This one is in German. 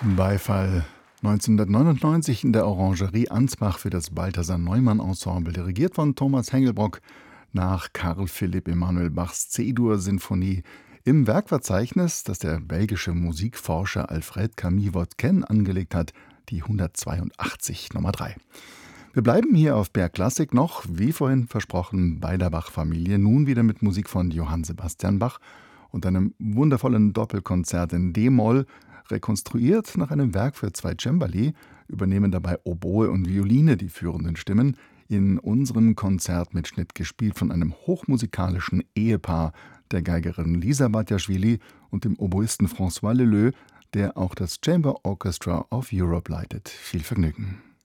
Beifall 1999 in der Orangerie Ansbach für das Balthasar Neumann Ensemble, dirigiert von Thomas Hengelbrock nach Carl Philipp Emanuel Bachs C-Dur-Sinfonie im Werkverzeichnis, das der belgische Musikforscher Alfred Camille Wotken angelegt hat, die 182 Nummer 3. Wir bleiben hier auf BR Klassik noch, wie vorhin versprochen, bei der Bach-Familie, nun wieder mit Musik von Johann Sebastian Bach und einem wundervollen Doppelkonzert in D-Moll, rekonstruiert nach einem Werk für 2 Cembali, übernehmen dabei Oboe und Violine die führenden Stimmen, in unserem Konzertmitschnitt gespielt von einem hochmusikalischen Ehepaar, der Geigerin Lisa Batjaschwili und dem Oboisten François Leleux, der auch das Chamber Orchestra of Europe leitet. Viel Vergnügen.